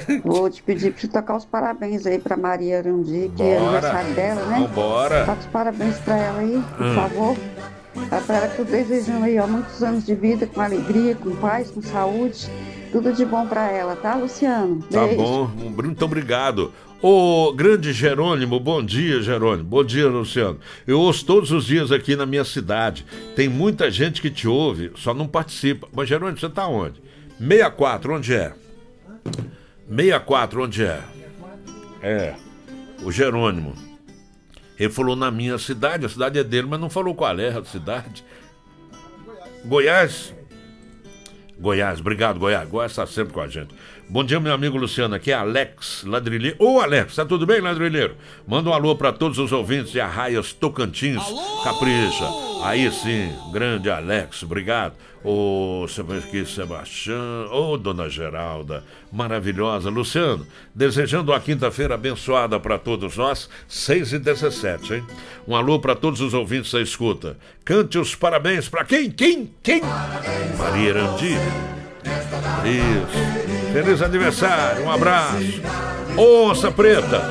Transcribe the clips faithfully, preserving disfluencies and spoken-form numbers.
Vou te pedir para você tocar os parabéns aí para Maria Arandi, que é Bora. aniversário dela, né? Vambora. Toca os parabéns para ela aí, por Hum. favor. É para ela que eu desejando aí, ó, muitos anos de vida, com alegria, com paz, com saúde. Tudo de bom para ela, tá, Luciano? Tá Beijo. bom, muito obrigado. Ô, grande Jerônimo, bom dia, Jerônimo. Bom dia, Luciano. Eu ouço todos os dias aqui na minha cidade. Tem muita gente que te ouve, só não participa. Mas, Jerônimo, você tá onde? sessenta e quatro, onde é? sessenta e quatro, onde é? É, o Jerônimo. Ele falou na minha cidade, a cidade é dele, mas não falou qual é a cidade. Goiás? Goiás, obrigado, Goiás. Goiás está sempre com a gente. Bom dia, meu amigo Luciano. Aqui é Alex Ladrilheiro. Ô, Alex, tá tudo bem, Ladrilheiro? Manda um alô para todos os ouvintes de Arraias Tocantins. Alô! Capricha. Aí sim, grande Alex, obrigado. Ô, aqui, Sebastião. Ô, dona Geralda, maravilhosa. Luciano, desejando uma quinta-feira abençoada para todos nós, seis e dezessete, hein? Um alô para todos os ouvintes da escuta. Cante os parabéns para quem? Quem? Quem? Maria Arandi. Isso. Feliz aniversário, um abraço. Onça Preta.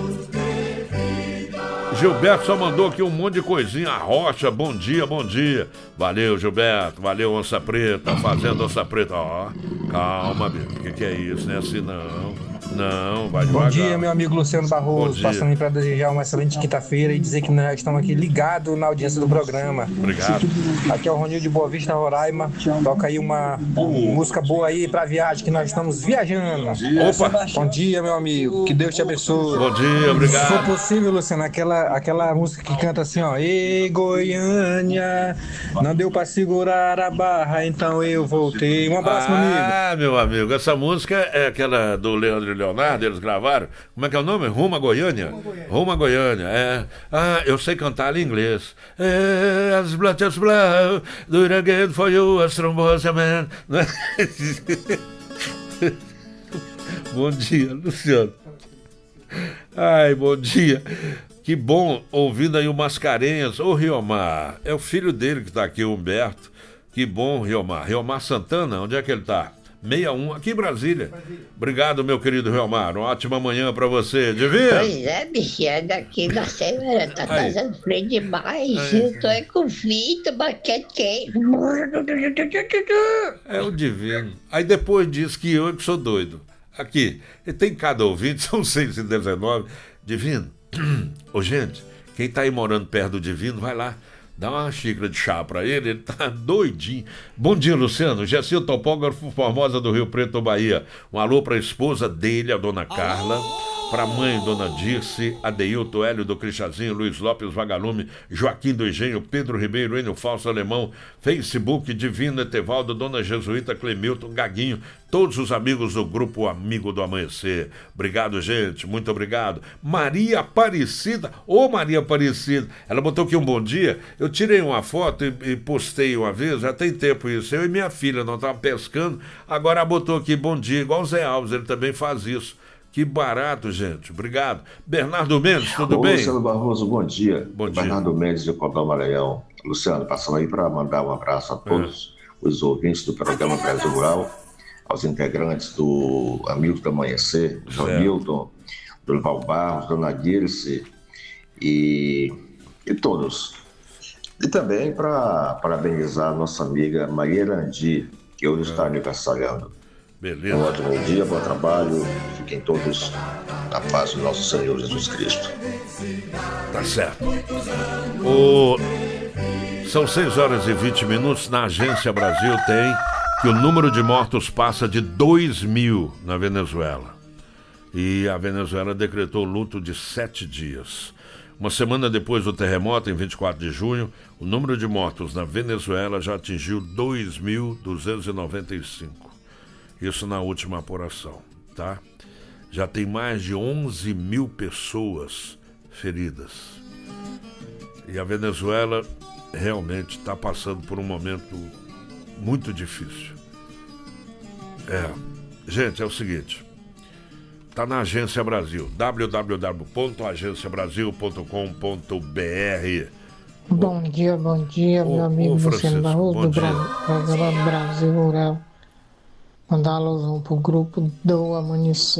Gilberto só mandou aqui um monte de coisinha. A Rocha, bom dia, bom dia. Valeu, Gilberto, valeu, Onça Preta. Fazendo Onça Preta. Ó, calma, bicho. O que, que é isso? Não é assim, não. Não, vai devagar. Bom dia, meu amigo Luciano Barroso. Passando aí para desejar uma excelente quinta-feira e dizer que nós estamos aqui ligados na audiência do programa. Obrigado. Aqui é o Ronildo de Boa Vista, Roraima. Toca aí uma música boa aí pra viagem, que nós estamos viajando. Opa! Bom dia, meu amigo. Que Deus te abençoe. Bom dia, obrigado. Se for possível, Luciano, aquela, aquela música que canta assim, ó. Ei, Goiânia, não deu pra segurar a barra, então eu voltei. Um abraço, meu amigo. Ah, meu amigo, essa música é aquela do Leandro e Leonardo, eles gravaram. Como é que é o nome? Rumo a Goiânia? Rumo a Goiânia, é. Ah, eu sei cantar em inglês. É, as blood, as blood, do it again for you, as trombose, man. Bom dia, Luciano. Ai, bom dia. Que bom ouvindo aí o Mascarenhas. Ô, Riomar, é o filho dele que tá aqui, o Humberto. Que bom, Riomar. Riomar Santana, onde é que ele tá? sessenta e um, aqui em Brasília. Obrigado, meu querido Riomar. Uma ótima manhã pra você. Divino? Pois é, bichinha, daqui da semana tá fazendo frio demais. Aí. Eu tô aí com fita, baquete. É o Divino. Aí depois diz que eu que sou doido. Aqui, tem cada ouvinte, são seis e dezenove. Divino, ô gente, quem tá aí morando perto do Divino, vai lá. Dá uma xícara de chá pra ele, ele tá doidinho. Bom dia, Luciano. Gessil, topógrafo Formosa do Rio Preto, Bahia. Um alô pra esposa dele, a dona Carla. Pra mãe, dona Dirce, Adeilton, Hélio do Cristazinho, Luiz Lopes Vagalume, Joaquim do Engenho, Pedro Ribeiro, Enio Falso Alemão, Facebook, Divino Etevaldo, dona Jesuíta Clemilton, Gaguinho, todos os amigos do grupo Amigo do Amanhecer. Obrigado, gente, muito obrigado. Maria Aparecida, ô Maria Aparecida, ela botou aqui um bom dia. Eu tirei uma foto e, e postei uma vez, já tem tempo isso. Eu e minha filha, nós estávamos pescando, agora ela botou aqui bom dia, igual o Zé Alves, ele também faz isso. Que barato, gente. Obrigado. Bernardo Mendes, tudo Ô, bem? Luciano Barroso, bom dia. Bom dia. Bernardo Mendes de Cordão Maranhão. Luciano, passando aí para mandar um abraço a todos é. os ouvintes do programa Brasil Rural, aos integrantes do Amigo do Amanhecer, João Milton, Dorival Barros, Dona Dirce e, e todos. E também para parabenizar a nossa amiga Maria Arandi, que hoje é. está aniversariando. Beleza. Um ótimo dia, bom trabalho. Fiquem todos na paz do nosso Senhor Jesus Cristo. Tá certo. O... São seis horas e vinte minutos. Na Agência Brasil tem que o número de mortos passa de dois mil na Venezuela. E a Venezuela decretou luto de sete dias. Uma semana depois do terremoto, em vinte e quatro de junho, o número de mortos na Venezuela já atingiu dois mil duzentos e noventa e cinco. Isso na última apuração, tá? Já tem mais de onze mil pessoas feridas. E a Venezuela realmente está passando por um momento muito difícil. É, gente, é o seguinte. Tá na Agência Brasil, w w w ponto agência brasil ponto com ponto b r. Bom dia, bom dia, ô, meu amigo Luciano Barroso, do programa Brasil Rural. Mandar alusão pro grupo do Amanhecer.